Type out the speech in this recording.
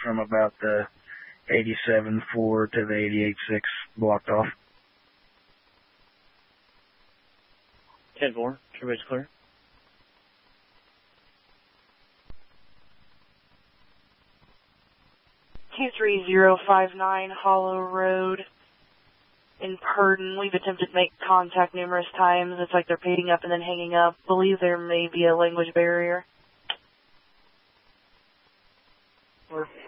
from about the 87-4 to the 88-6 blocked off. 10-4, everybody's clear. $23059 Hollow Road in Purdon. We've attempted to make contact numerous times. It's like they're picking up and then hanging up. Believe there may be a language barrier. Or